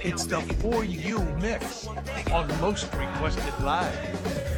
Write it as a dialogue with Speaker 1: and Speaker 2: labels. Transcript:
Speaker 1: It's the For You mix on Most Requested Live.